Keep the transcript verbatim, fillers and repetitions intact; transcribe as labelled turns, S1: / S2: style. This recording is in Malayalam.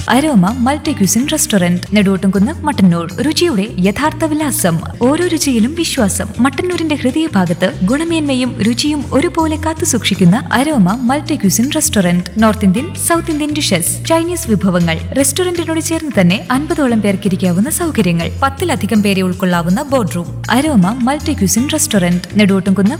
S1: Aroma multi cuisine restaurant, Neduvottumkunnu, Mattannur. രുചിയുടെ യഥാർത്ഥ വിലാസം. ഓരോ രുചിയിലും വിശ്വാസം. മട്ടന്നൂരിന്റെ ഹൃദയഭാഗത്ത് ഗുണമേന്മയും രുചിയും ഒരുപോലെ കാത്തുസൂക്ഷിക്കുന്ന aroma multi cuisine restaurant. North Indian, south Indian dishes, Chinese വിഭവങ്ങൾ. റെസ്റ്റോറന്റിനോട് ചേർന്ന് തന്നെ അൻപതോളം പേർക്ക് ഇരിക്കാവുന്ന സൗകര്യങ്ങൾ. പത്തിലധികം പേരെ ഉൾക്കൊള്ളാവുന്ന board room. Aroma multi cuisine restaurant, Neduvottumkunnu,